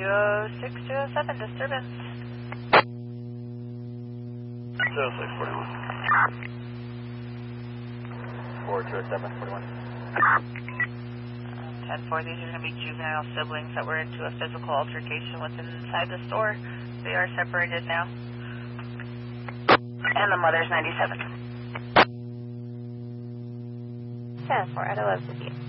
206-207, disturbance. 206-41. 4-207-41. 10-4, these are going to be juvenile siblings that were into a physical altercation within inside the store. They are separated now. And the mother's 97. 10-4, at 11:50.